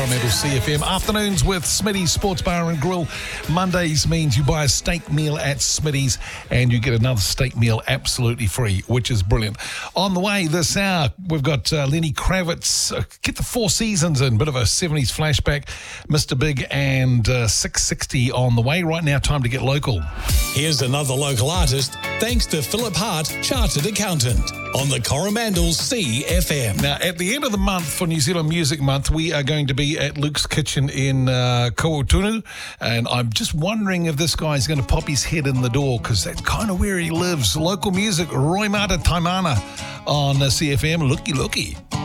Coromandel CFM. Afternoons with Smitty's Sports Bar and Grill. Mondays means you buy a steak meal at Smitty's and you get another steak meal absolutely free, which is brilliant. On the way this hour, we've got Lenny Kravitz. Get the Four Seasons in, bit of a 70s flashback. Mr. Big and 660 on the way. Right now, time to get local. Here's another local artist, thanks to Philip Hart, Chartered Accountant, on the Coromandel CFM. Now, at the end of the month for New Zealand Music Month, we are going to be at Luke's Kitchen in Kowatunu, and I'm just wondering if this guy's going to pop his head in the door, because that's kind of where he lives. Local music, Roy Mata Taimana on CFM. Looky.